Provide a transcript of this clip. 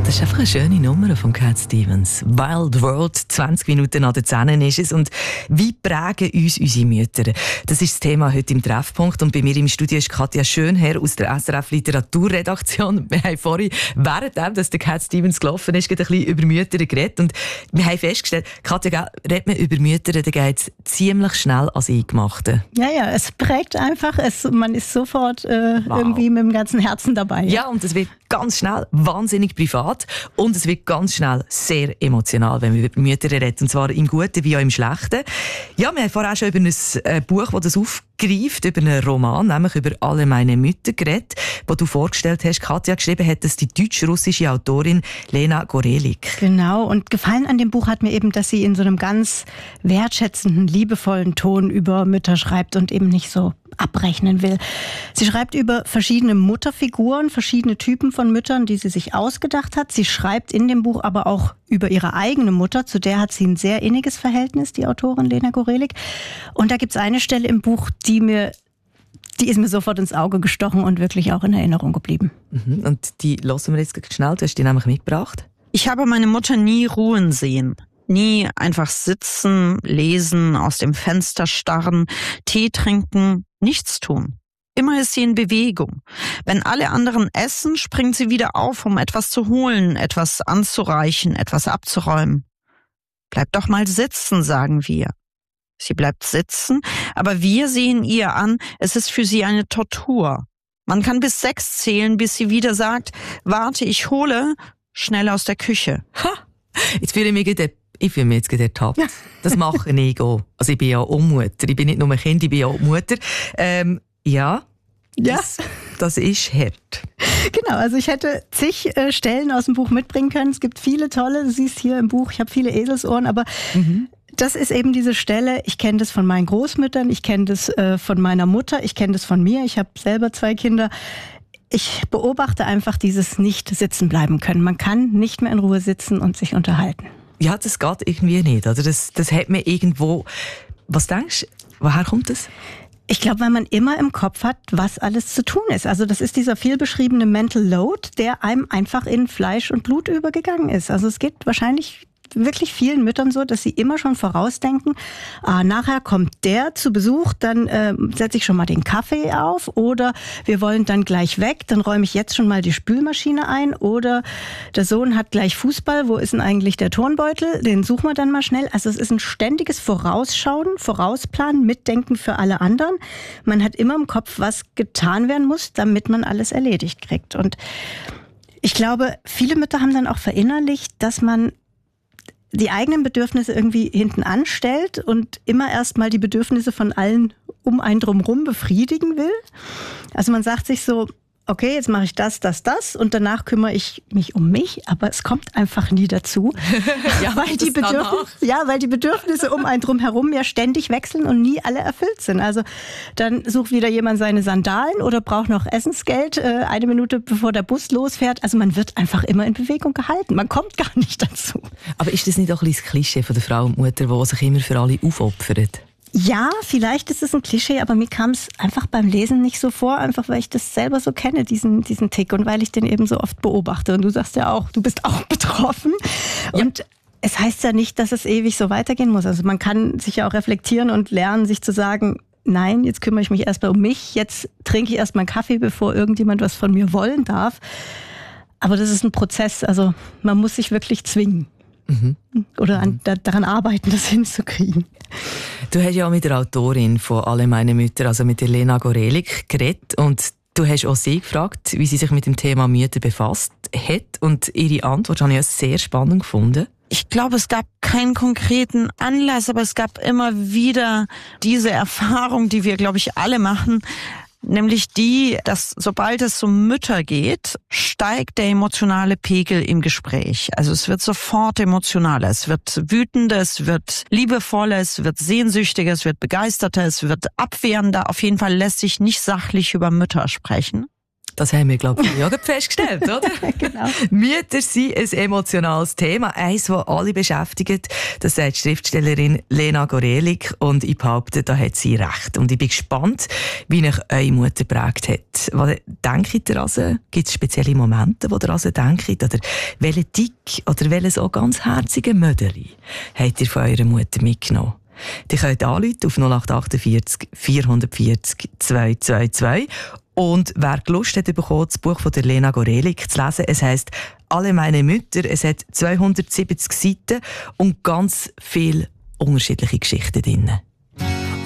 Das ist einfach eine schöne Nummer von Cat Stevens. Wild World, 20 Minuten nach der 10 ist es. Und wie prägen uns unsere Mütter? Das ist das Thema heute im Treffpunkt. Und bei mir im Studio ist Katja Schönherr aus der SRF Literaturredaktion. Wir haben vorhin, währenddem, dass der Cat Stevens gelaufen ist, ein bisschen über Mütter geredet. Und wir haben festgestellt, Katja, redet man über Mütter, dann geht es ziemlich schnell ans Eingemachte. Ja, es prägt einfach. Man ist sofort irgendwie mit dem ganzen Herzen dabei. Ja, und es wird ganz schnell wahnsinnig privat und es wird ganz schnell sehr emotional, wenn wir über Mütter reden, und zwar im Guten wie auch im Schlechten. Ja, wir haben vorher auch schon über ein Buch, das das aufgreift, über einen Roman, nämlich über «Alle meine Mütter» geredet, das du vorgestellt hast. Katja, geschrieben hat das die deutsch-russische Autorin Lena Gorelik. Genau, und gefallen an dem Buch hat mir eben, dass sie in so einem ganz wertschätzenden, liebevollen Ton über Mütter schreibt und eben nicht so abrechnen will. Sie schreibt über verschiedene Mutterfiguren, verschiedene Typen von Müttern, die sie sich ausgedacht hat. Sie schreibt in dem Buch aber auch über ihre eigene Mutter. Zu der hat sie ein sehr inniges Verhältnis, die Autorin Lena Gorelik. Und da gibt es eine Stelle im Buch, die ist mir sofort ins Auge gestochen und wirklich auch in Erinnerung geblieben. Und die hören wir jetzt schnell. Du hast die nämlich mitgebracht. Ich habe meine Mutter nie ruhen sehen. Nie einfach sitzen, lesen, aus dem Fenster starren, Tee trinken, nichts tun. Immer ist sie in Bewegung. Wenn alle anderen essen, springt sie wieder auf, um etwas zu holen, etwas anzureichen, etwas abzuräumen. Bleib doch mal sitzen, sagen wir. Sie bleibt sitzen, aber wir sehen ihr an, es ist für sie eine Tortur. Man kann bis 6 zählen, bis sie wieder sagt, warte, ich hole, schnell aus der Küche. Ha! Jetzt fühle ich mich jetzt gerade ertappt. Das mache ich auch. Also ich bin ja auch Mutter. Ich bin nicht nur ein Kind, ich bin auch Mutter. Ja. Das ist hart. Genau, also ich hätte zig Stellen aus dem Buch mitbringen können. Es gibt viele tolle, du siehst hier im Buch, ich habe viele Eselsohren, aber das ist eben diese Stelle, ich kenne das von meinen Großmüttern, ich kenne das von meiner Mutter, ich kenne das von mir, ich habe selber 2 Kinder. Ich beobachte einfach dieses nicht sitzen bleiben können. Man kann nicht mehr in Ruhe sitzen und sich unterhalten. Ja, das geht irgendwie nicht. Oder? Das hat mir irgendwo... Was denkst du, woher kommt das? Ich glaube, weil man immer im Kopf hat, was alles zu tun ist. Also das ist dieser vielbeschriebene Mental Load, der einem einfach in Fleisch und Blut übergegangen ist. Also es geht wahrscheinlich wirklich vielen Müttern so, dass sie immer schon vorausdenken, nachher kommt der zu Besuch, dann setze ich schon mal den Kaffee auf oder wir wollen dann gleich weg, dann räume ich jetzt schon mal die Spülmaschine ein oder der Sohn hat gleich Fußball, wo ist denn eigentlich der Turnbeutel, den suchen wir dann mal schnell. Also es ist ein ständiges Vorausschauen, Vorausplanen, Mitdenken für alle anderen. Man hat immer im Kopf, was getan werden muss, damit man alles erledigt kriegt. Und ich glaube, viele Mütter haben dann auch verinnerlicht, dass man die eigenen Bedürfnisse irgendwie hinten anstellt und immer erst mal die Bedürfnisse von allen um einen drumherum befriedigen will. Also man sagt sich so, okay, jetzt mache ich das und danach kümmere ich mich um mich, aber es kommt einfach nie dazu, weil die Bedürfnisse um einen drumherum ja ständig wechseln und nie alle erfüllt sind. Also dann sucht wieder jemand seine Sandalen oder braucht noch Essensgeld 1 Minute bevor der Bus losfährt. Also man wird einfach immer in Bewegung gehalten. Man kommt gar nicht dazu. Aber ist das nicht auch ein bisschen das Klischee von der Frau und Mutter, die sich immer für alle aufopfert? Ja, vielleicht ist es ein Klischee, aber mir kam es einfach beim Lesen nicht so vor, einfach weil ich das selber so kenne, diesen Tick, und weil ich den eben so oft beobachte. Und du sagst ja auch, du bist auch betroffen. Ja. Und es heißt ja nicht, dass es ewig so weitergehen muss. Also man kann sich ja auch reflektieren und lernen, sich zu sagen, nein, jetzt kümmere ich mich erstmal um mich, jetzt trinke ich erstmal einen Kaffee, bevor irgendjemand was von mir wollen darf. Aber das ist ein Prozess, also man muss sich wirklich zwingen. Oder daran arbeiten, das hinzukriegen. Du hast ja auch mit der Autorin von «Alle meine Mütter», also mit der Lena Gorelik, geredet und du hast auch sie gefragt, wie sie sich mit dem Thema Mütter befasst hat, und ihre Antwort habe ich sehr spannend gefunden. Ich glaube, es gab keinen konkreten Anlass, aber es gab immer wieder diese Erfahrung, die wir, glaube ich, alle machen, nämlich die, dass sobald es um Mütter geht, steigt der emotionale Pegel im Gespräch. Also es wird sofort emotionaler, es wird wütender, es wird liebevoller, es wird sehnsüchtiger, es wird begeisterter, es wird abwehrender. Auf jeden Fall lässt sich nicht sachlich über Mütter sprechen. Das haben wir, glaube ich, ja festgestellt, oder? Genau. Mütter sind ein emotionales Thema, eins, das alle beschäftigt. Das sagt die Schriftstellerin Lena Gorelik und ich behaupte, da hat sie recht. Und ich bin gespannt, wie euch eure Mutter geprägt hat. Was denkt ihr also? Gibt es spezielle Momente, wo ihr also denkt? Oder welche dick oder welches auch ganz herzige Mödeli habt ihr von eurer Mutter mitgenommen? Die könnt anrufen auf 0848 440 222. Und wer Lust hat bekommen, das Buch von der Lena Gorelik zu lesen, es heisst «Alle meine Mütter», es hat 270 Seiten und ganz viele unterschiedliche Geschichten drin.